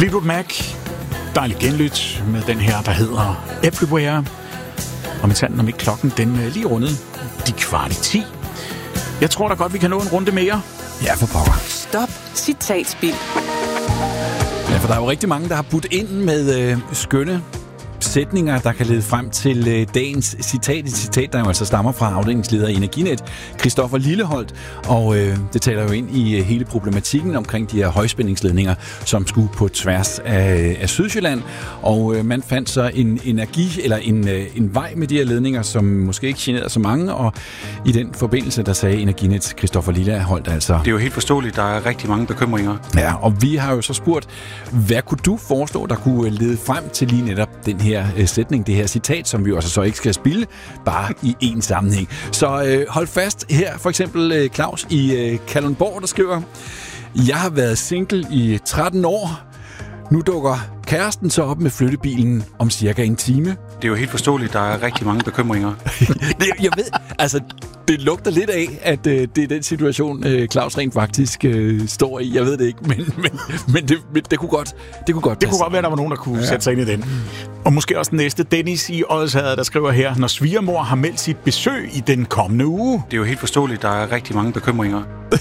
Fleetwood Mac. Dejligt genlyt med den her, der hedder Everywhere. Og med tanden om ikke klokken, den lige rundet de 9:15. Jeg tror da godt, vi kan nå en runde mere. Ja, for pokker. Stop. Citatspil. Ja, for der er jo rigtig mange, der har budt ind med skønne sætninger, der kan lede frem til dagens citat. Et citat, der jo altså stammer fra afdelingsleder i Energinet, Christoffer Lilleholt. Og det taler jo ind i hele problematikken omkring de her højspændingsledninger, som skulle på tværs af Sydsjælland. Og man fandt så en vej med de her ledninger, som måske ikke generede så mange. Og i den forbindelse, der sagde Energinet, Christoffer Lilleholt altså. Det er jo helt forståeligt, der er rigtig mange bekymringer. Ja, og vi har jo så spurgt, hvad kunne du foreslå, der kunne lede frem til lige netop den her sætning, det her citat, som vi jo altså så ikke skal spille, bare i én sammenhæng. Så hold fast her, for eksempel Claus i Kalundborg, der skriver: Jeg har været single i 13 år. Nu dukker kæresten så op med flyttebilen om cirka en time. Det er jo helt forståeligt, der er rigtig mange bekymringer. Jeg ved, altså, det lugter lidt af, at det er den situation, Claus rent faktisk står i. Jeg ved det ikke, men det kunne godt være, der var nogen, der kunne sætte sig ind i den. Og måske også den næste, Dennis i Odsherred, der skriver her: Når svigermor har meldt sit besøg i den kommende uge. Det er jo helt forståeligt, der er rigtig mange bekymringer.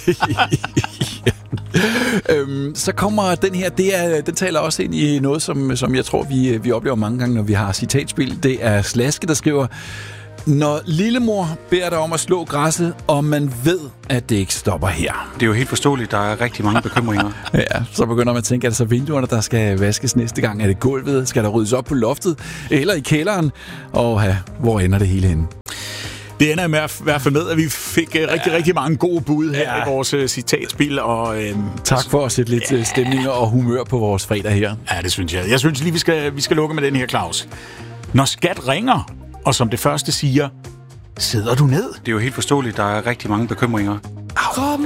Så kommer den her, den taler også ind i noget, som jeg tror, vi oplever mange gange, når vi har citatspil. Det er Slaske, der skriver: Når lillemor beder dig om at slå græsset, og man ved, at det ikke stopper her. Det er jo helt forståeligt, der er rigtig mange bekymringer. Ja, så begynder man at tænke, er det så vinduerne, der skal vaskes næste gang? Er det gulvet? Skal der ryddes op på loftet? Eller i kælderen? Og hvor ender det hele henne? Det ender i hvert fald med, at vi fik rigtig mange gode bud her i vores citatspil. Og, tak for at sætte lidt stemning og humør på vores fredag her. Ja, det synes jeg. Jeg synes lige, vi skal lukke med den her, Claus. Når skat ringer, og som det første siger: Sidder du ned? Det er jo helt forståeligt, der er rigtig mange bekymringer.